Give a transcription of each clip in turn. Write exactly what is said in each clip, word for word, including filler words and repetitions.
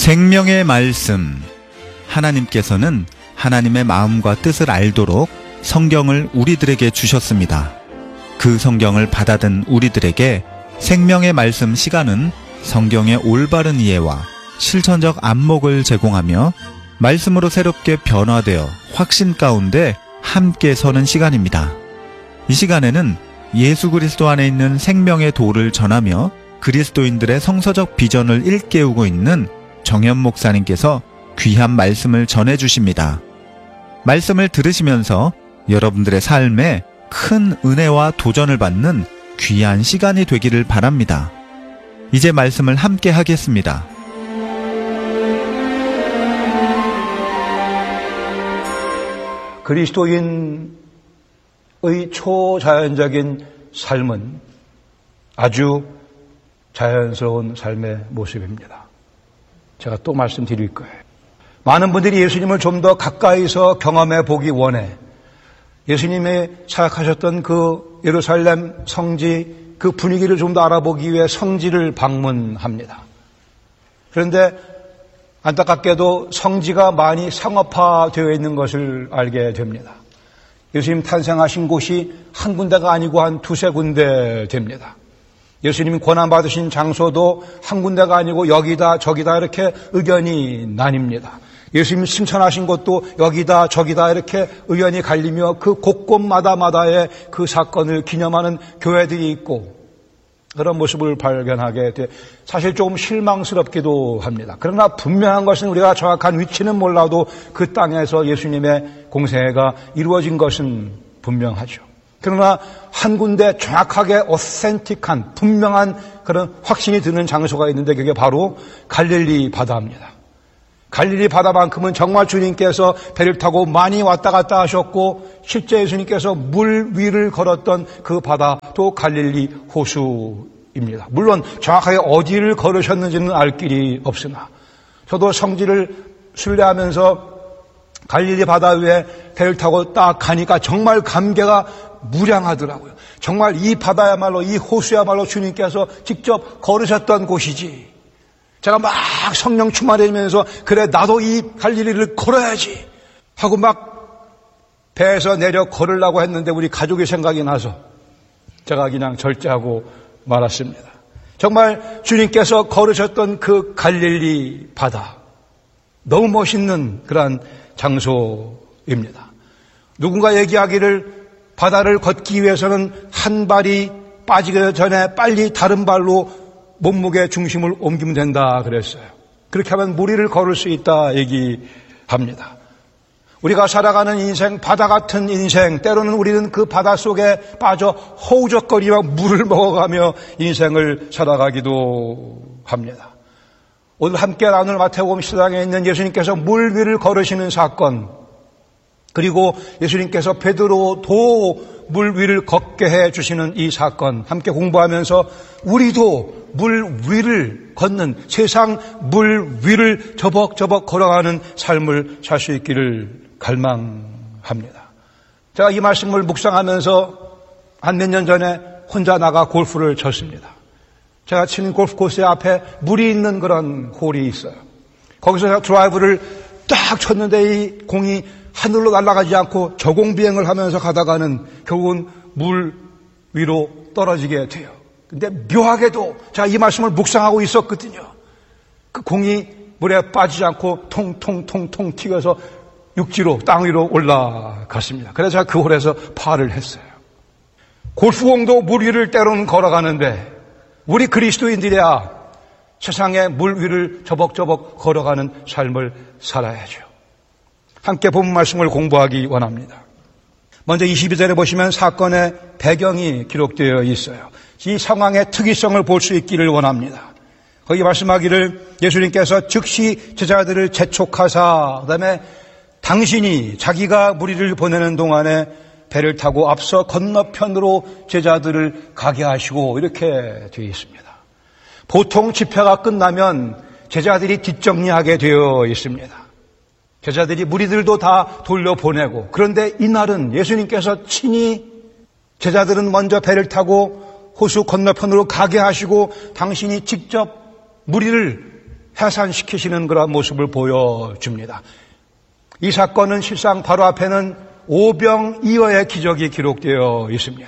생명의 말씀. 하나님께서는 하나님의 마음과 뜻을 알도록 성경을 우리들에게 주셨습니다. 그 성경을 받아든 우리들에게 생명의 말씀 시간은 성경의 올바른 이해와 실천적 안목을 제공하며 말씀으로 새롭게 변화되어 확신 가운데 함께 서는 시간입니다. 이 시간에는 예수 그리스도 안에 있는 생명의 도를 전하며 그리스도인들의 성서적 비전을 일깨우고 있는 정현 목사님께서 귀한 말씀을 전해주십니다. 말씀을 들으시면서 여러분들의 삶에 큰 은혜와 도전을 받는 귀한 시간이 되기를 바랍니다. 이제 말씀을 함께 하겠습니다. 그리스도인의 초자연적인 삶은 아주 자연스러운 삶의 모습입니다. 제가 또 말씀드릴 거예요. 많은 분들이 예수님을 좀 더 가까이서 경험해 보기 원해 예수님이 사역하셨던 그 예루살렘 성지 그 분위기를 좀 더 알아보기 위해 성지를 방문합니다. 그런데 안타깝게도 성지가 많이 상업화되어 있는 것을 알게 됩니다. 예수님 탄생하신 곳이 한 군데가 아니고 한 두세 군데 됩니다. 예수님이 고난받으신 장소도 한 군데가 아니고 여기다 저기다 이렇게 의견이 나뉩니다. 예수님이 승천하신 곳도 여기다 저기다 이렇게 의견이 갈리며 그 곳곳마다마다의 그 사건을 기념하는 교회들이 있고 그런 모습을 발견하게 돼 사실 조금 실망스럽기도 합니다. 그러나 분명한 것은 우리가 정확한 위치는 몰라도 그 땅에서 예수님의 공생애가 이루어진 것은 분명하죠. 그러나 한 군데 정확하게 오센틱한 분명한 그런 확신이 드는 장소가 있는데 그게 바로 갈릴리 바다입니다. 갈릴리 바다만큼은 정말 주님께서 배를 타고 많이 왔다 갔다 하셨고 실제 예수님께서 물 위를 걸었던 그 바다도 갈릴리 호수입니다. 물론 정확하게 어디를 걸으셨는지는 알 길이 없으나 저도 성지를 순례하면서 갈릴리 바다 위에 배를 타고 딱 가니까 정말 감개가 무량하더라고요. 정말 이 바다야말로 이 호수야말로 주님께서 직접 걸으셨던 곳이지. 제가 막 성령 충만해지면서 그래 나도 이 갈릴리를 걸어야지 하고 막 배에서 내려 걸으려고 했는데 우리 가족의 생각이 나서 제가 그냥 절제하고 말았습니다. 정말 주님께서 걸으셨던 그 갈릴리 바다 너무 멋있는 그런 장소입니다. 누군가 얘기하기를 바다를 걷기 위해서는 한 발이 빠지기 전에 빨리 다른 발로 몸무게 중심을 옮기면 된다 그랬어요. 그렇게 하면 무리를 걸을 수 있다 얘기합니다. 우리가 살아가는 인생, 바다 같은 인생, 때로는 우리는 그 바다 속에 빠져 허우적거리며 물을 먹어가며 인생을 살아가기도 합니다. 오늘 함께 나눌 마태복음 십장에 있는 예수님께서 물 위를 걸으시는 사건, 그리고 예수님께서 베드로도 물 위를 걷게 해주시는 이 사건 함께 공부하면서 우리도 물 위를 걷는 세상 물 위를 저벅저벅 걸어가는 삶을 살 수 있기를 갈망합니다. 제가 이 말씀을 묵상하면서 한 몇 년 전에 혼자 나가 골프를 쳤습니다. 제가 치는 골프 코스 앞에 물이 있는 그런 홀이 있어요. 거기서 제가 드라이브를 딱 쳤는데 이 공이 하늘로 날아가지 않고 저공비행을 하면서 가다가는 결국은 물 위로 떨어지게 돼요. 근데 묘하게도 제가 이 말씀을 묵상하고 있었거든요. 그 공이 물에 빠지지 않고 통통통통 튀겨서 육지로 땅 위로 올라갔습니다. 그래서 제가 그 홀에서 파를 했어요. 골프공도 물 위를 때로는 걸어가는데 우리 그리스도인들이야 세상의 물 위를 저벅저벅 걸어가는 삶을 살아야죠. 함께 본 말씀을 공부하기 원합니다. 먼저 이십이 절에 보시면 사건의 배경이 기록되어 있어요. 이 상황의 특이성을 볼 수 있기를 원합니다. 거기 말씀하기를 예수님께서 즉시 제자들을 재촉하사 그다음에 당신이 자기가 무리를 보내는 동안에 배를 타고 앞서 건너편으로 제자들을 가게 하시고 이렇게 되어 있습니다. 보통 집회가 끝나면 제자들이 뒷정리하게 되어 있습니다. 제자들이 무리들도 다 돌려보내고 그런데 이날은 예수님께서 친히 제자들은 먼저 배를 타고 호수 건너편으로 가게 하시고 당신이 직접 무리를 해산시키시는 그런 모습을 보여줍니다. 이 사건은 실상 바로 앞에는 오병이어의 기적이 기록되어 있습니다.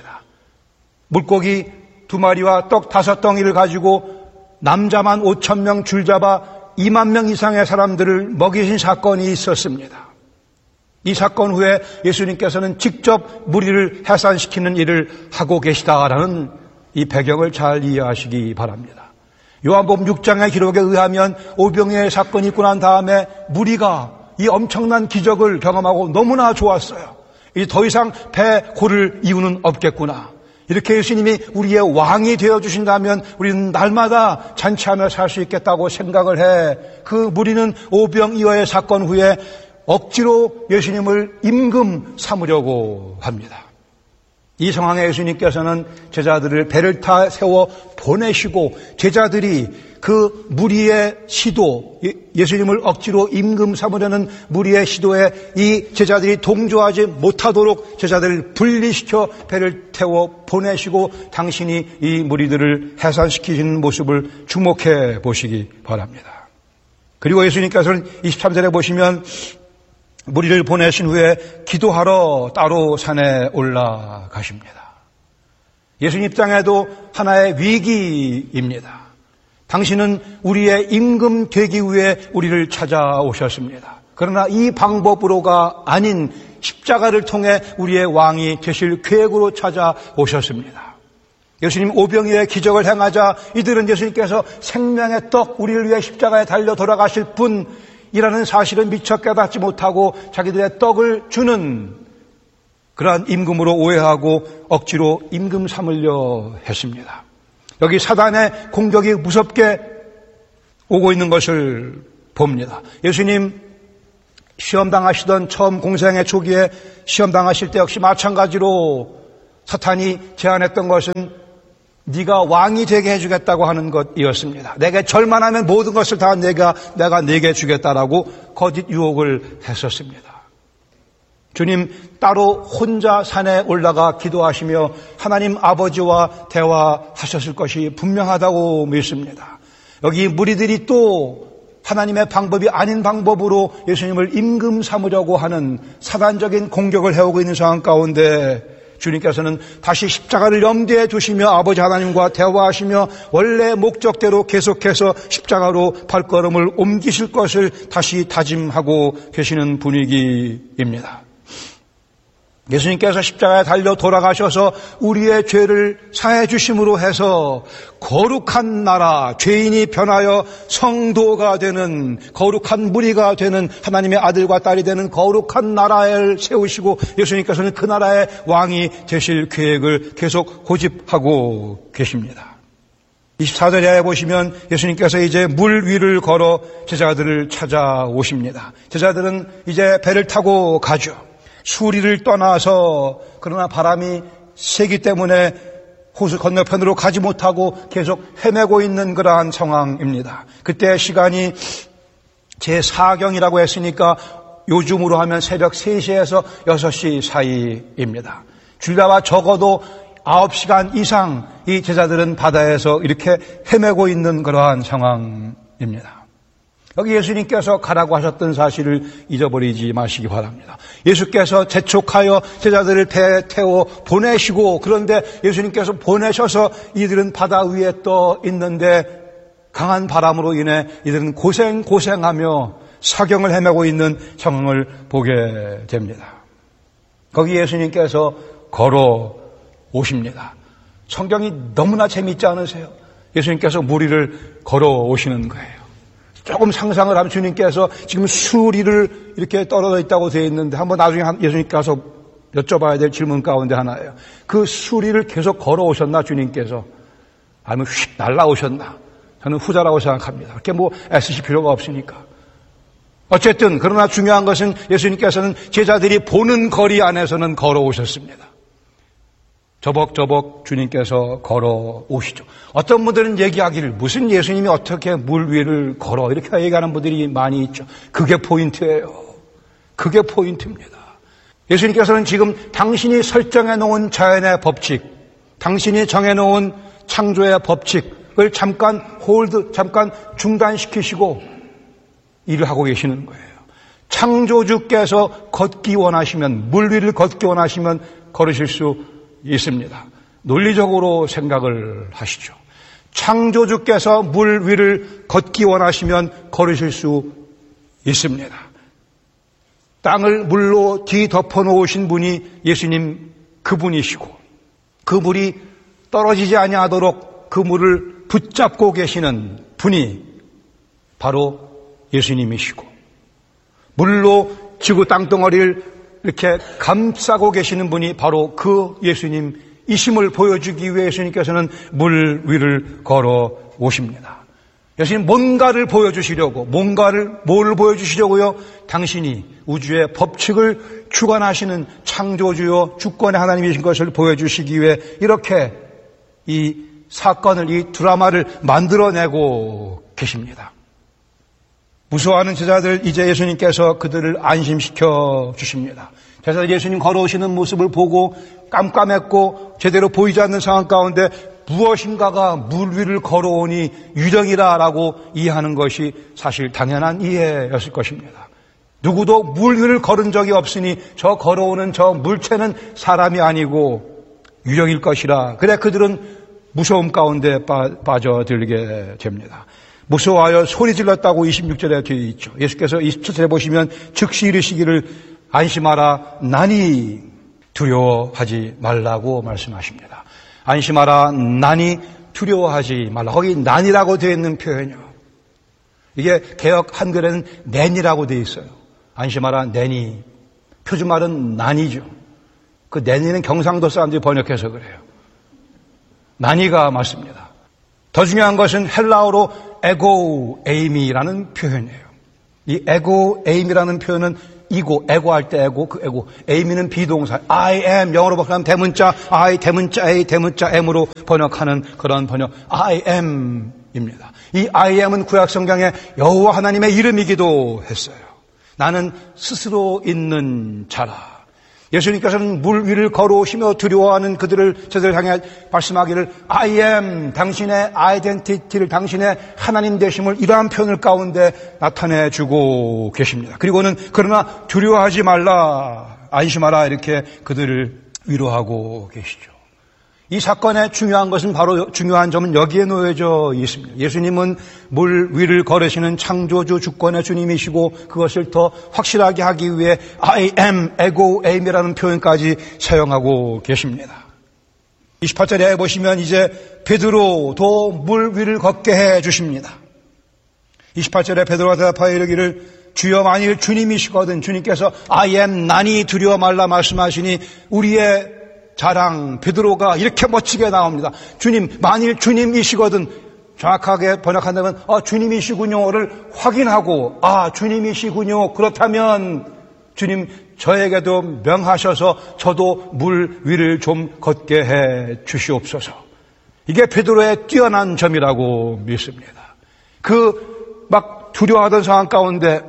물고기 두 마리와 떡 다섯 덩이를 가지고 남자만 오천 명 줄잡아 이만 명 이상의 사람들을 먹이신 사건이 있었습니다. 이 사건 후에 예수님께서는 직접 무리를 해산시키는 일을 하고 계시다라는 이 배경을 잘 이해하시기 바랍니다. 요한복음 육 장의 기록에 의하면 오병이어의 사건이 있고 난 다음에 무리가 이 엄청난 기적을 경험하고 너무나 좋았어요. 이제 더 이상 배 고를 이유는 없겠구나. 이렇게 예수님이 우리의 왕이 되어주신다면 우리는 날마다 잔치하며 살 수 있겠다고 생각을 해. 그 무리는 오병이어의 사건 후에 억지로 예수님을 임금 삼으려고 합니다. 이 상황에 예수님께서는 제자들을 배를 타 세워 보내시고 제자들이 그 무리의 시도, 예수님을 억지로 임금 삼으려는 무리의 시도에 이 제자들이 동조하지 못하도록 제자들을 분리시켜 배를 태워 보내시고 당신이 이 무리들을 해산시키시는 모습을 주목해 보시기 바랍니다. 그리고 예수님께서는 이십삼 절에 보시면 무리를 보내신 후에 기도하러 따로 산에 올라가십니다. 예수님 입장에도 하나의 위기입니다. 당신은 우리의 임금 되기 위해 우리를 찾아오셨습니다. 그러나 이 방법으로가 아닌 십자가를 통해 우리의 왕이 되실 계획으로 찾아오셨습니다. 예수님 오병이어의 기적을 행하자 이들은 예수님께서 생명의 떡 우리를 위해 십자가에 달려 돌아가실 분이라는 사실을 미처 깨닫지 못하고 자기들의 떡을 주는 그러한 임금으로 오해하고 억지로 임금 삼으려 했습니다. 여기 사단의 공격이 무섭게 오고 있는 것을 봅니다. 예수님 시험당하시던 처음 공생의 초기에 시험당하실 때 역시 마찬가지로 사탄이 제안했던 것은 네가 왕이 되게 해주겠다고 하는 것이었습니다. 내게 절만하면 모든 것을 다 내가, 내가 내게 주겠다라고 거짓 유혹을 했었습니다. 주님 따로 혼자 산에 올라가 기도하시며 하나님 아버지와 대화하셨을 것이 분명하다고 믿습니다. 여기 무리들이 또 하나님의 방법이 아닌 방법으로 예수님을 임금 삼으려고 하는 사단적인 공격을 해오고 있는 상황 가운데 주님께서는 다시 십자가를 염두에 두시며 아버지 하나님과 대화하시며 원래 목적대로 계속해서 십자가로 발걸음을 옮기실 것을 다시 다짐하고 계시는 분위기입니다. 예수님께서 십자가에 달려 돌아가셔서 우리의 죄를 사해 주심으로 해서 거룩한 나라, 죄인이 변하여 성도가 되는 거룩한 무리가 되는 하나님의 아들과 딸이 되는 거룩한 나라를 세우시고 예수님께서는 그 나라의 왕이 되실 계획을 계속 고집하고 계십니다. 이십사 절에 보시면 예수님께서 이제 물 위를 걸어 제자들을 찾아오십니다. 제자들은 이제 배를 타고 가죠. 수리를 떠나서 그러나 바람이 세기 때문에 호수 건너편으로 가지 못하고 계속 헤매고 있는 그러한 상황입니다. 그때 시간이 제사 경이라고 했으니까 요즘으로 하면 새벽 세 시에서 여섯 시 사이입니다. 줄다와 적어도 아홉 시간 이상 이 제자들은 바다에서 이렇게 헤매고 있는 그러한 상황입니다. 여기 예수님께서 가라고 하셨던 사실을 잊어버리지 마시기 바랍니다. 예수께서 재촉하여 제자들을 배에 태워 보내시고 그런데 예수님께서 보내셔서 이들은 바다 위에 떠 있는데 강한 바람으로 인해 이들은 고생 고생하며 사경을 헤매고 있는 상황을 보게 됩니다. 거기 예수님께서 걸어 오십니다. 성경이 너무나 재미있지 않으세요? 예수님께서 무리를 걸어 오시는 거예요. 조금 상상을 하면 주님께서 지금 수리를 이렇게 떨어져 있다고 되어 있는데 한번 나중에 예수님께서 여쭤봐야 될 질문 가운데 하나예요. 그 수리를 계속 걸어오셨나 주님께서? 아니면 휙 날라오셨나? 저는 후자라고 생각합니다. 그렇게 뭐 애쓰실 필요가 없으니까. 어쨌든 그러나 중요한 것은 예수님께서는 제자들이 보는 거리 안에서는 걸어오셨습니다. 저벅저벅 주님께서 걸어오시죠. 어떤 분들은 얘기하기를 무슨 예수님이 어떻게 물 위를 걸어 이렇게 얘기하는 분들이 많이 있죠. 그게 포인트예요. 그게 포인트입니다. 예수님께서는 지금 당신이 설정해 놓은 자연의 법칙, 당신이 정해 놓은 창조의 법칙, 잠깐 홀드, 잠깐 중단시키시고 일을 하고 계시는 거예요. 창조주께서 걷기 원하시면, 물 위를 걷기 원하시면 걸으실 수 있습니다. 논리적으로 생각을 하시죠. 창조주께서 물 위를 걷기 원하시면 걸으실 수 있습니다. 땅을 물로 뒤덮어 놓으신 분이 예수님 그분이시고, 그 물이 떨어지지 아니하도록 그 물을 붙잡고 계시는 분이 바로 예수님이시고, 물로 지구 땅덩어리를 이렇게 감싸고 계시는 분이 바로 그 예수님이심을 보여주기 위해 예수님께서는 물 위를 걸어 오십니다. 예수님 뭔가를 보여주시려고, 뭔가를, 뭘 보여주시려고요? 당신이 우주의 법칙을 주관하시는 창조주요 주권의 하나님이신 것을 보여주시기 위해 이렇게 이 사건을, 이 드라마를 만들어내고 계십니다. 무서워하는 제자들, 이제 예수님께서 그들을 안심시켜 주십니다. 제자들 예수님 걸어오시는 모습을 보고 깜깜했고 제대로 보이지 않는 상황 가운데 무엇인가가 물 위를 걸어오니 유령이라라고 이해하는 것이 사실 당연한 이해였을 것입니다. 누구도 물 위를 걸은 적이 없으니 저 걸어오는 저 물체는 사람이 아니고 유령일 것이라. 그래 그들은 무서움 가운데 빠, 빠져들게 됩니다. 무서워하여 소리 질렀다고 이십육 절에 되어 있죠. 예수께서 이십칠 절에 보시면 즉시 이르시기를 안심하라 나니 두려워하지 말라고 말씀하십니다. 안심하라 나니 두려워하지 말라. 거기 난이라고 되어 있는 표현이요. 이게 개역 한글에는 낸이라고 되어 있어요. 안심하라 내니. 표준말은 난이죠. 그 내니는 경상도 사람들이 번역해서 그래요. 난이가 맞습니다. 더 중요한 것은 헬라어로 에고 에임이라는 표현이에요. 이 에고 에임이라는 표현은 이고, 에고 할 때 에고, 그 에고, 에임이는 비동사, I am, 영어로 번역하면 대문자, I, 대문자 A, 대문자 M으로 번역하는 그런 번역, I am입니다. 이 I am은 구약 성경에 여호와 하나님의 이름이기도 했어요. 나는 스스로 있는 자라. 예수님께서는 물 위를 걸어오시며 두려워하는 그들을 저들을 향해 말씀하기를 I am, 당신의 아이덴티티를, 당신의 하나님 되심을 이러한 표현을 가운데 나타내주고 계십니다. 그리고는 그러나 두려워하지 말라, 안심하라 이렇게 그들을 위로하고 계시죠. 이 사건의 중요한 것은 바로 중요한 점은 여기에 놓여져 있습니다. 예수님은 물 위를 걸으시는 창조주 주권의 주님이시고 그것을 더 확실하게 하기 위해 I am, ego, aim이라는 표현까지 사용하고 계십니다. 이십팔 절에 보시면 이제 베드로도 물 위를 걷게 해 주십니다. 이십팔 절에 베드로가 대답하여 이르기를 주여 만일 주님이시거든, 주님께서 I am 나니 두려워 말라 말씀하시니 우리의 자랑 베드로가 이렇게 멋지게 나옵니다. 주님, 만일 주님이시거든, 정확하게 번역한다면 아, 주님이시군요를 확인하고 아, 주님이시군요. 그렇다면 주님 저에게도 명하셔서 저도 물 위를 좀 걷게 해 주시옵소서. 이게 베드로의 뛰어난 점이라고 믿습니다. 그 막 두려워하던 상황 가운데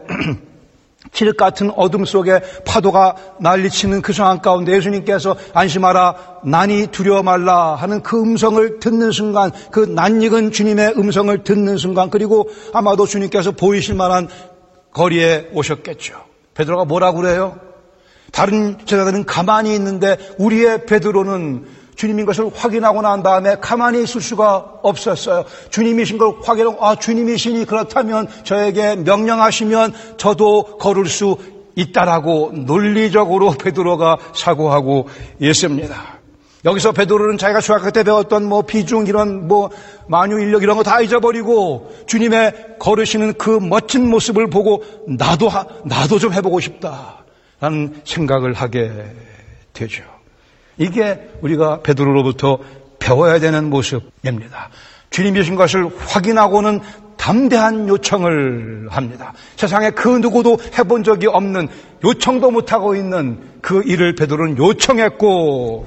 칠흑 같은 어둠 속에 파도가 난리치는 그 상황 가운데 예수님께서 안심하라 나니 두려워 말라 하는 그 음성을 듣는 순간, 그 낯익은 주님의 음성을 듣는 순간, 그리고 아마도 주님께서 보이실 만한 거리에 오셨겠죠. 베드로가 뭐라고 그래요? 다른 제자들은 가만히 있는데 우리의 베드로는 주님인 것을 확인하고 난 다음에 가만히 있을 수가 없었어요. 주님이신 걸 확인하고 아, 주님이시니 그렇다면 저에게 명령하시면 저도 걸을 수 있다라고 논리적으로 베드로가 사고하고 있습니다. 여기서 베드로는 자기가 중학교 때 배웠던 뭐 비중 이런 뭐 만유 인력 이런 거 다 잊어버리고 주님의 걸으시는 그 멋진 모습을 보고 나도 나도 좀 해보고 싶다라는 생각을 하게 되죠. 이게 우리가 베드로로부터 배워야 되는 모습입니다. 주님이신 것을 확인하고는 담대한 요청을 합니다. 세상에 그 누구도 해본 적이 없는, 요청도 못하고 있는 그 일을 베드로는 요청했고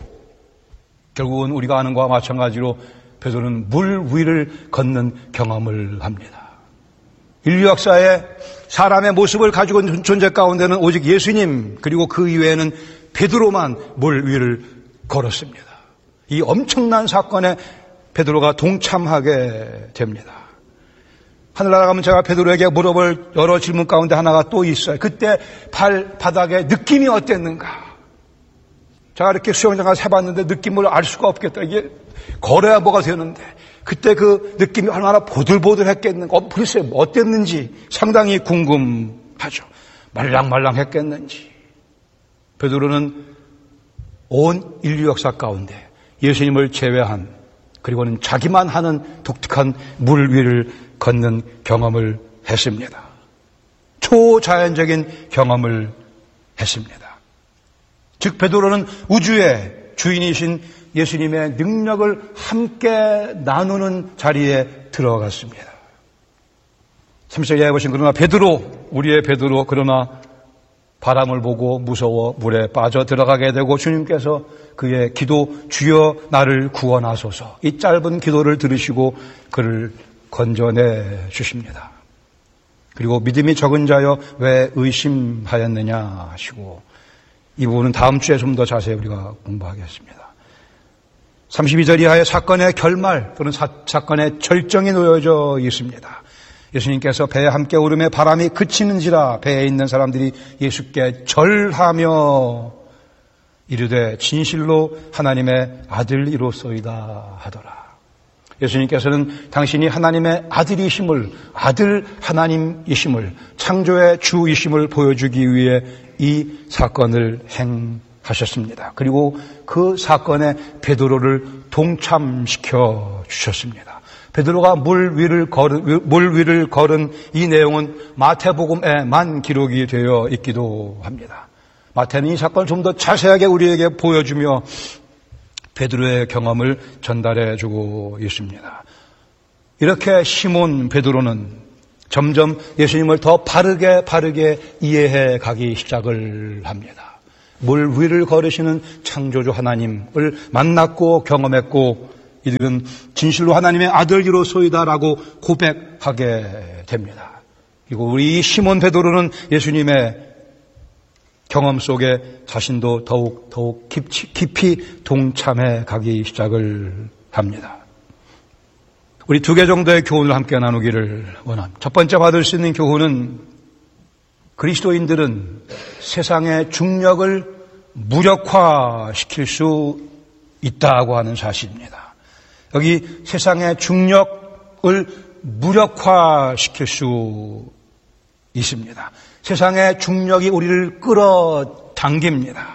결국은 우리가 아는 것과 마찬가지로 베드로는 물 위를 걷는 경험을 합니다. 인류 역사에 사람의 모습을 가지고 있는 존재 가운데는 오직 예수님 그리고 그 이외에는 베드로만 물 위를 걸었습니다. 이 엄청난 사건의 베드로가 동참하게 됩니다. 하늘나라 가면 제가 베드로에게 물어볼 여러 질문 가운데 하나가 또 있어요. 그때 발바닥에 느낌이 어땠는가? 제가 이렇게 수영장 가서 해봤는데 느낌을 알 수가 없겠다. 이게 걸어야 뭐가 되는데 그때 그 느낌이 얼마나 보들보들했겠는가? 어, 글쎄요, 어땠는지 상당히 궁금하죠. 말랑말랑했겠는지. 베드로는 온 인류 역사 가운데 예수님을 제외한 그리고는 자기만 하는 독특한 물 위를 걷는 경험을 했습니다. 초자연적인 경험을 했습니다. 즉 베드로는 우주의 주인이신 예수님의 능력을 함께 나누는 자리에 들어갔습니다. 삼 절에 보신 그러나 베드로, 우리의 베드로, 그러나 바람을 보고 무서워 물에 빠져 들어가게 되고 주님께서 그의 기도, 주여 나를 구원하소서, 이 짧은 기도를 들으시고 그를 건져내 주십니다. 그리고 믿음이 적은 자여 왜 의심하였느냐 하시고, 이 부분은 다음 주에 좀 더 자세히 우리가 공부하겠습니다. 삼십이 절 이하의 사건의 결말 또는 사, 사건의 절정이 놓여져 있습니다. 예수님께서 배에 함께 오름에 바람이 그치는지라 배에 있는 사람들이 예수께 절하며 이르되 진실로 하나님의 아들이로소이다 하더라. 예수님께서는 당신이 하나님의 아들이심을, 아들 하나님이심을, 창조의 주이심을 보여주기 위해 이 사건을 행하셨습니다. 그리고 그 사건에 베드로를 동참시켜 주셨습니다. 베드로가 물 위를 걸은, 물 위를 걸은 이 내용은 마태복음에만 기록이 되어 있기도 합니다. 마태는 이 사건을 좀 더 자세하게 우리에게 보여주며 베드로의 경험을 전달해 주고 있습니다. 이렇게 시몬 베드로는 점점 예수님을 더 바르게 바르게 이해해 가기 시작을 합니다. 물 위를 걸으시는 창조주 하나님을 만났고 경험했고 이들은 진실로 하나님의 아들이로소이다라고 고백하게 됩니다. 그리고 우리 시몬 베드로는 예수님의 경험 속에 자신도 더욱 더욱 깊이, 깊이 동참해 가기 시작을 합니다. 우리 두 개 정도의 교훈을 함께 나누기를 원합니다. 첫 번째 받을 수 있는 교훈은 그리스도인들은 세상의 중력을 무력화시킬 수 있다고 하는 사실입니다. 여기 세상의 중력을 무력화시킬 수 있습니다. 세상의 중력이 우리를 끌어당깁니다.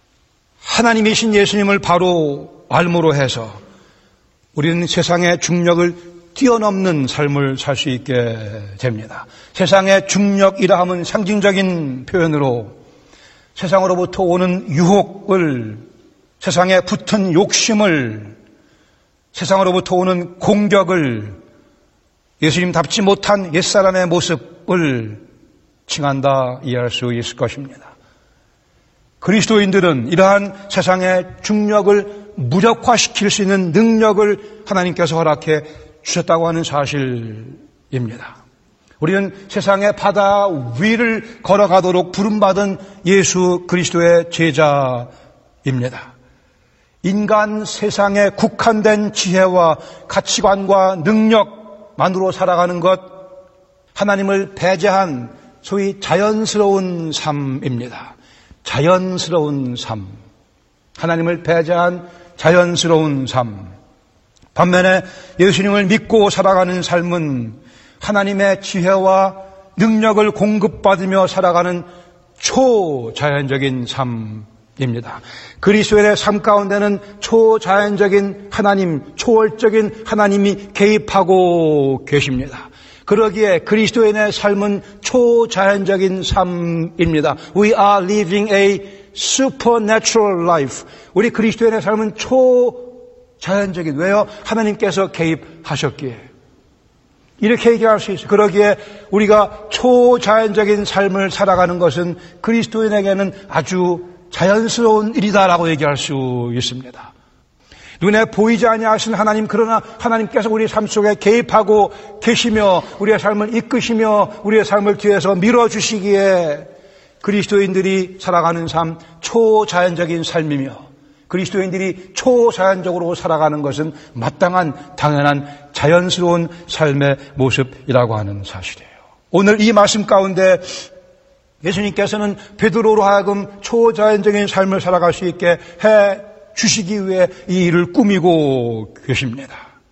하나님이신 예수님을 바로 알므로 해서 우리는 세상의 중력을 뛰어넘는 삶을 살 수 있게 됩니다. 세상의 중력이라 하면 상징적인 표현으로 세상으로부터 오는 유혹을, 세상에 붙은 욕심을, 세상으로부터 오는 공격을, 예수님답지 못한 옛사람의 모습을 칭한다 이해할 수 있을 것입니다. 그리스도인들은 이러한 세상의 중력을 무력화시킬 수 있는 능력을 하나님께서 허락해 주셨다고 하는 사실입니다. 우리는 세상의 바다 위를 걸어가도록 부름받은 예수 그리스도의 제자입니다. 인간 세상에 국한된 지혜와 가치관과 능력만으로 살아가는 것, 하나님을 배제한 소위 자연스러운 삶입니다. 자연스러운 삶. 하나님을 배제한 자연스러운 삶. 반면에 예수님을 믿고 살아가는 삶은 하나님의 지혜와 능력을 공급받으며 살아가는 초자연적인 삶입니다. 그리스도인의 삶 가운데는 초자연적인 하나님, 초월적인 하나님이 개입하고 계십니다. 그러기에 그리스도인의 삶은 초자연적인 삶입니다. We are living a supernatural life. 우리 그리스도인의 삶은 초자연적인, 왜요? 하나님께서 개입하셨기에. 이렇게 얘기할 수 있어요. 그러기에 우리가 초자연적인 삶을 살아가는 것은 그리스도인에게는 아주 자연스러운 일이다라고 얘기할 수 있습니다. 눈에 보이지 아니하신 하나님, 그러나 하나님께서 우리 삶 속에 개입하고 계시며 우리의 삶을 이끄시며 우리의 삶을 뒤에서 밀어주시기에 그리스도인들이 살아가는 삶, 초자연적인 삶이며 그리스도인들이 초자연적으로 살아가는 것은 마땅한 당연한 자연스러운 삶의 모습이라고 하는 사실이에요. 오늘 이 말씀 가운데 예수님께서는 베드로로 하여금 초자연적인 삶을 살아갈 수 있게 해 주시기 위해 이 일을 꾸미고 계십니다.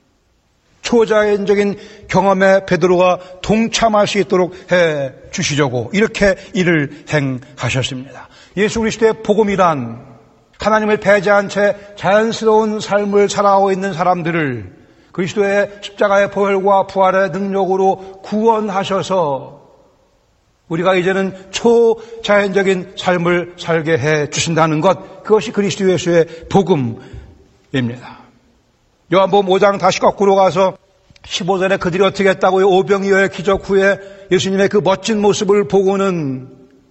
초자연적인 경험에 베드로가 동참할 수 있도록 해 주시려고 이렇게 일을 행하셨습니다. 예수 그리스도의 복음이란 하나님을 배제한 채 자연스러운 삶을 살아가고 있는 사람들을 그리스도의 십자가의 보혈과 부활의 능력으로 구원하셔서 우리가 이제는 초자연적인 삶을 살게 해 주신다는 것, 그것이 그리스도 예수의 복음입니다. 요한복음 오 장 다시 거꾸로 가서 십오 절에 그들이 어떻게 했다고요? 오병이어의 기적 후에 예수님의 그 멋진 모습을 보고는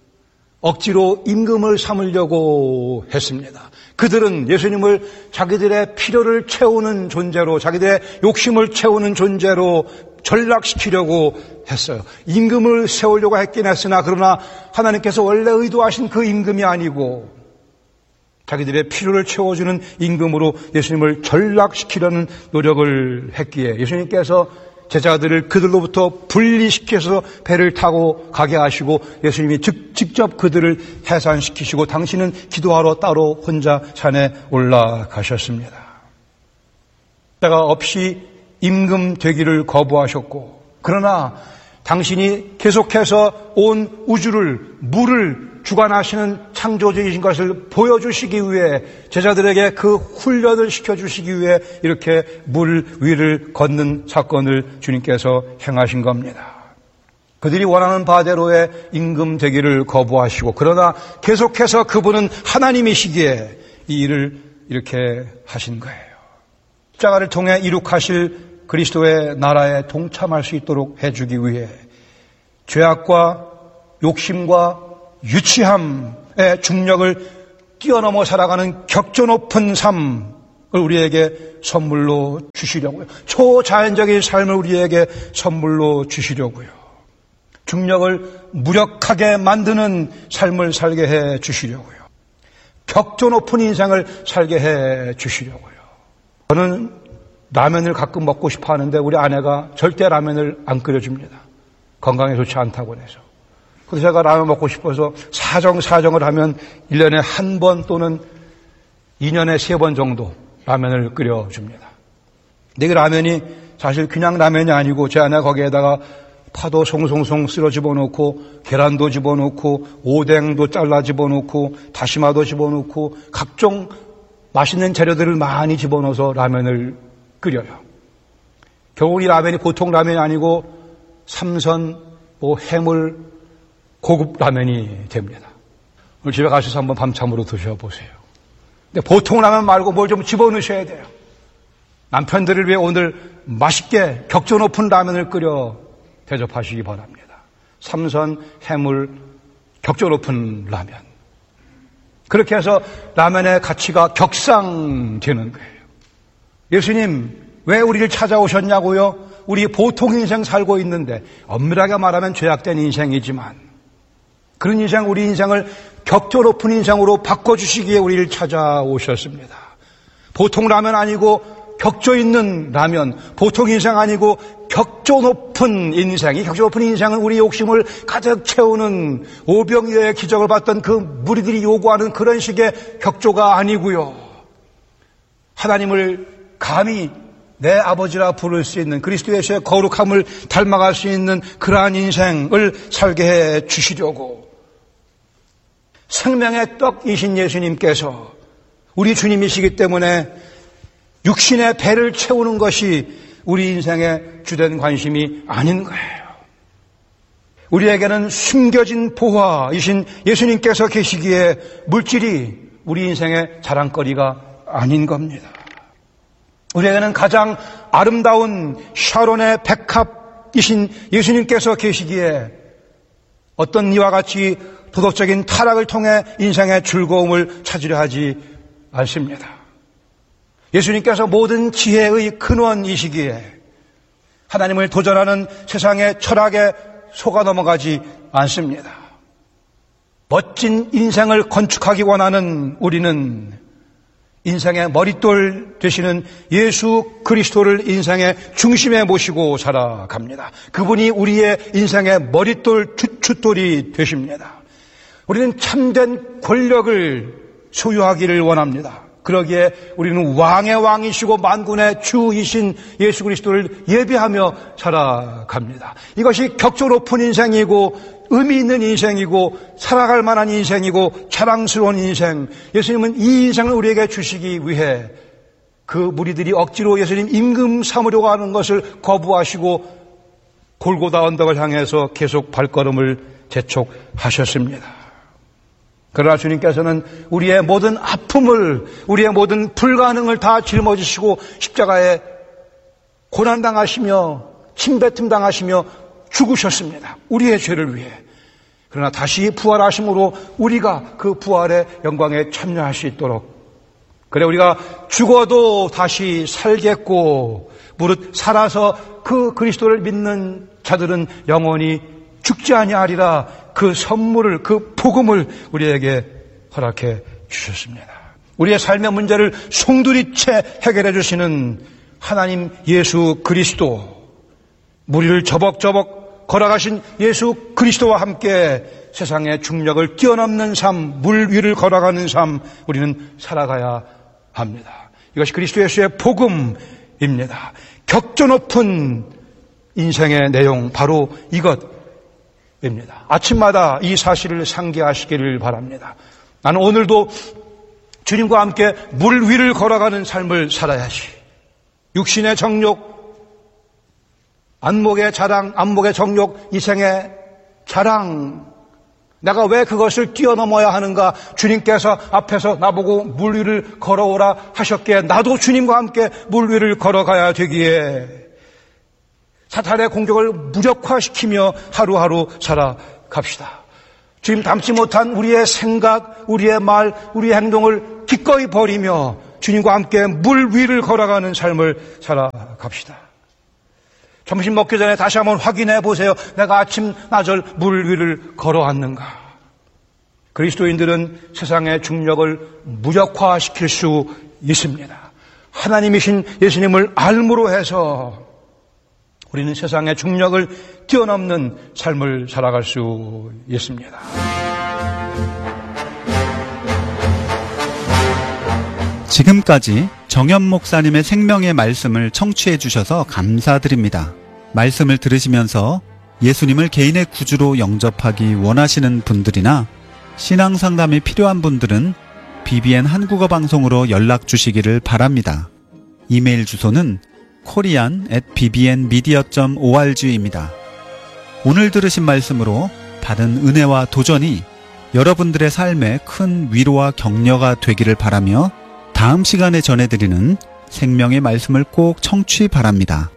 억지로 임금을 삼으려고 했습니다. 그들은 예수님을 자기들의 필요를 채우는 존재로, 자기들의 욕심을 채우는 존재로 전락시키려고 했어요. 임금을 세우려고 했긴 했으나 그러나 하나님께서 원래 의도하신 그 임금이 아니고 자기들의 필요를 채워주는 임금으로 예수님을 전락시키려는 노력을 했기에 예수님께서 제자들을 그들로부터 분리시켜서 배를 타고 가게 하시고 예수님이 직접 그들을 해산시키시고 당신은 기도하러 따로 혼자 산에 올라가셨습니다. 때가 없이 임금 되기를 거부하셨고 그러나 당신이 계속해서 온 우주를 물을 주관하시는 창조주이신 것을 보여주시기 위해 제자들에게 그 훈련을 시켜주시기 위해 이렇게 물 위를 걷는 사건을 주님께서 행하신 겁니다. 그들이 원하는 바대로의 임금 되기를 거부하시고 그러나 계속해서 그분은 하나님이시기에 이 일을 이렇게 하신 거예요. 십자가를 통해 이룩하실 그리스도의 나라에 동참할 수 있도록 해주기 위해 죄악과 욕심과 유치함의 중력을 뛰어넘어 살아가는 격조 높은 삶을 우리에게 선물로 주시려고요. 초자연적인 삶을 우리에게 선물로 주시려고요. 중력을 무력하게 만드는 삶을 살게 해 주시려고요. 격조 높은 인생을 살게 해 주시려고요. 저는 라면을 가끔 먹고 싶어 하는데 우리 아내가 절대 라면을 안 끓여줍니다. 건강에 좋지 않다고 해서. 그래서 제가 라면 먹고 싶어서 사정사정을 하면 일 년에 한 번 또는 이 년에 세 번 정도 라면을 끓여줍니다. 근데 그 라면이 사실 그냥 라면이 아니고 제 아내가 거기에다가 파도 송송송 쓸어 집어넣고 계란도 집어넣고 오뎅도 잘라 집어넣고 다시마도 집어넣고 각종 맛있는 재료들을 많이 집어넣어서 라면을 끓여요. 결국 이 라면이 보통 라면이 아니고 삼선, 뭐 해물, 고급 라면이 됩니다. 오늘 집에 가셔서 한번 밤참으로 드셔보세요. 근데 보통 라면 말고 뭘 좀 집어넣으셔야 돼요. 남편들을 위해 오늘 맛있게 격조 높은 라면을 끓여 대접하시기 바랍니다. 삼선, 해물, 격조 높은 라면. 그렇게 해서 라면의 가치가 격상되는 거예요. 예수님, 왜 우리를 찾아오셨냐고요? 우리 보통 인생 살고 있는데 엄밀하게 말하면 죄악된 인생이지만 그런 인생, 우리 인생을 격조 높은 인생으로 바꿔주시기에 우리를 찾아오셨습니다. 보통 라면 아니고 격조 있는 라면, 보통 인생 아니고 격조 높은 인생, 이 격조 높은 인생은 우리 욕심을 가득 채우는 오병이어의 기적을 봤던 그 무리들이 요구하는 그런 식의 격조가 아니고요. 하나님을 감히 내 아버지라 부를 수 있는 그리스도 예수의 거룩함을 닮아갈 수 있는 그러한 인생을 살게 해 주시려고 생명의 떡이신 예수님께서 우리 주님이시기 때문에 육신의 배를 채우는 것이 우리 인생의 주된 관심이 아닌 거예요. 우리에게는 숨겨진 보화이신 예수님께서 계시기에 물질이 우리 인생의 자랑거리가 아닌 겁니다. 우리에게는 가장 아름다운 샤론의 백합이신 예수님께서 계시기에 어떤 이와 같이 도덕적인 타락을 통해 인생의 즐거움을 찾으려 하지 않습니다. 예수님께서 모든 지혜의 근원이시기에 하나님을 도전하는 세상의 철학에 속아 넘어가지 않습니다. 멋진 인생을 건축하기 원하는 우리는 인생의 머릿돌 되시는 예수 그리스도를 인생의 중심에 모시고 살아갑니다. 그분이 우리의 인생의 머릿돌, 주춧돌이 되십니다. 우리는 참된 권력을 소유하기를 원합니다. 그러기에 우리는 왕의 왕이시고 만군의 주이신 예수 그리스도를 예배하며 살아갑니다. 이것이 격조 높은 인생이고 의미 있는 인생이고 살아갈 만한 인생이고 자랑스러운 인생. 예수님은 이 인생을 우리에게 주시기 위해 그 무리들이 억지로 예수님 임금 삼으려고 하는 것을 거부하시고 골고다 언덕을 향해서 계속 발걸음을 재촉하셨습니다. 그러나 주님께서는 우리의 모든 아픔을, 우리의 모든 불가능을 다 짊어지시고 십자가에 고난당하시며 침뱉음 당하시며 죽으셨습니다. 우리의 죄를 위해. 그러나 다시 부활하심으로 우리가 그 부활의 영광에 참여할 수 있도록, 그래 우리가 죽어도 다시 살겠고 무릇 살아서 그 그리스도를 믿는 자들은 영원히 죽지 아니하리라, 그 선물을, 그 복음을 우리에게 허락해 주셨습니다. 우리의 삶의 문제를 송두리째 해결해 주시는 하나님 예수 그리스도, 무리를 저벅저벅 걸어가신 예수 그리스도와 함께 세상의 중력을 뛰어넘는 삶, 물 위를 걸어가는 삶, 우리는 살아가야 합니다. 이것이 그리스도 예수의 복음입니다. 격조 높은 인생의 내용, 바로 이것 입니다. 아침마다 이 사실을 상기하시기를 바랍니다. 나는 오늘도 주님과 함께 물 위를 걸어가는 삶을 살아야지. 육신의 정욕, 안목의 자랑, 안목의 정욕, 이생의 자랑, 내가 왜 그것을 뛰어넘어야 하는가? 주님께서 앞에서 나보고 물 위를 걸어오라 하셨기에 나도 주님과 함께 물 위를 걸어가야 되기에 사탄의 공격을 무력화시키며 하루하루 살아갑시다. 주님 닮지 못한 우리의 생각, 우리의 말, 우리의 행동을 기꺼이 버리며 주님과 함께 물 위를 걸어가는 삶을 살아갑시다. 점심 먹기 전에 다시 한번 확인해 보세요. 내가 아침, 나절 물 위를 걸어왔는가? 그리스도인들은 세상의 중력을 무력화시킬 수 있습니다. 하나님이신 예수님을 알므로 해서 우리는 세상의 중력을 뛰어넘는 삶을 살아갈 수 있습니다. 지금까지 정현 목사님의 생명의 말씀을 청취해 주셔서 감사드립니다. 말씀을 들으시면서 예수님을 개인의 구주로 영접하기 원하시는 분들이나 신앙 상담이 필요한 분들은 비비엔 한국어 방송으로 연락 주시기를 바랍니다. 이메일 주소는 코리안 앳 비비엔 미디어 닷 오알지입니다. 오늘 들으신 말씀으로 받은 은혜와 도전이 여러분들의 삶에 큰 위로와 격려가 되기를 바라며 다음 시간에 전해드리는 생명의 말씀을 꼭 청취 바랍니다.